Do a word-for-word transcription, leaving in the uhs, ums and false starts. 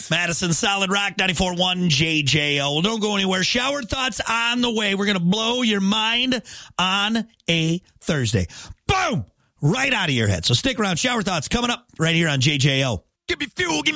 Madison Solid Rock ninety-four point one J J O. Don't go anywhere. Shower thoughts on the way. We're going to blow your mind on a Thursday. Boom! Right out of your head. So stick around. Shower thoughts coming up right here on J J O. Give me fuel. Give me